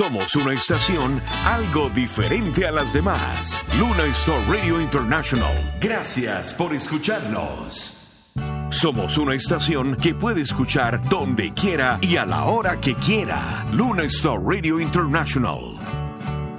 Somos una estación algo diferente a las demás. Luna Star Radio International. Gracias por escucharnos. Somos una estación que puede escuchar donde quiera y a la hora que quiera. Luna Star Radio International.